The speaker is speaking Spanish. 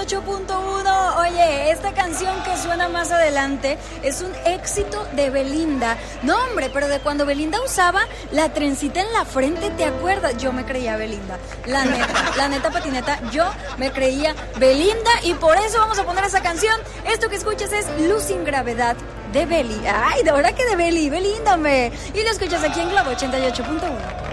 88.1. Oye, esta canción que suena más adelante es un éxito de Belinda. No, hombre, pero de cuando Belinda usaba la trencita en la frente, ¿te acuerdas? Yo me creía Belinda. La neta patineta, yo me creía Belinda y por eso vamos a poner esa canción. Esto que escuchas es Luz sin Gravedad de Beli. Ay, de verdad que de Beli, Belinda, me. Y lo escuchas aquí en Globo 88.1.